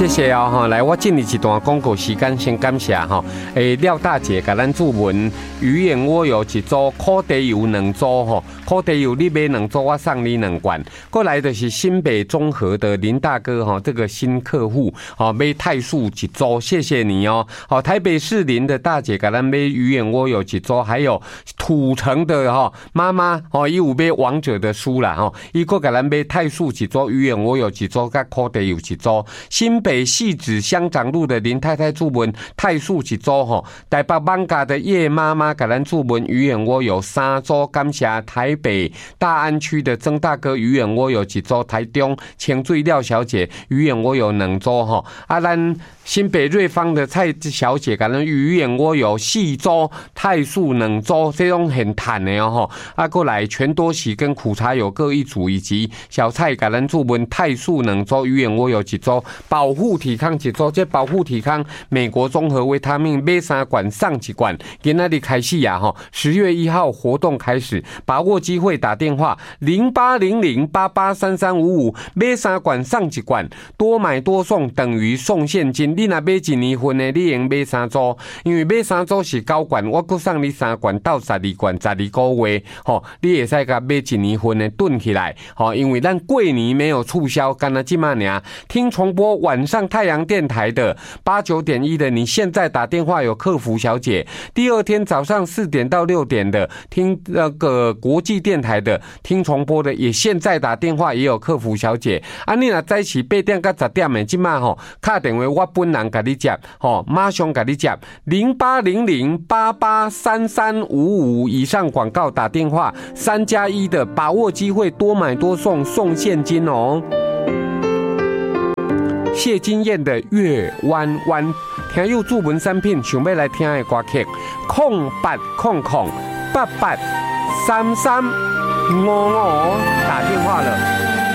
谢谢哦哈，来我进你一段广告时间，先感谢哈。廖大姐给咱注文，鱼眼蜗有一组，烤地油2组哈，烤地油你买2组，我送你2罐。过来的是新北中和的林大哥哈，这个新客户哈，买泰素1组，谢谢你哦。好，台北士林的大姐给咱买鱼眼蜗有1组，还有土城的哈妈妈哦，伊有买王者的书啦哈，伊个给咱买泰素1组，鱼眼蜗有1组，甲烤地油1组，新北汐止乡长路的林太太注文泰素1组吼，台北艋舺的叶妈妈给咱注文鱼眼蜗有3组，感谢台北大安区的曾大哥鱼眼蜗有1组，台中清水廖小姐鱼眼蜗有2组吼，咱新北瑞芳的蔡小姐给咱鱼眼蜗有4组，泰素2组，这种很弹的哦吼，过来全多喜跟苦茶油各1组，以及小蔡给咱注文泰素2组，鱼眼蜗有1组。保护体康1组，这保护体康美国综合维他命买3罐送1罐，今仔日开始呀哈，10月1号活动开始，把握机会打电话0800883355，买3罐送1罐，多买多送等于送现金。你若买1年份的，你用买3组，因为买3组是9罐，我搁送你3罐到12罐，12个月，吼，你会使甲买1年份的囤起来，吼，因为咱过年没有促销，干那这么尔听重播。晚上太阳电台的89.1的，你现在打电话有客服小姐；第二天早上4点到6点的，听那个国际电台的，听重播的，也现在打电话也有客服小姐。你若在一起8点到10点的，今晚吼打电话我本人给你接，吼马上给你接0800883355以上广告打电话3+1的，把握机会，多买多送，送现金哦。谢金燕的月弯弯，听友注文产品，想要来听的歌曲，0800883355打电话了。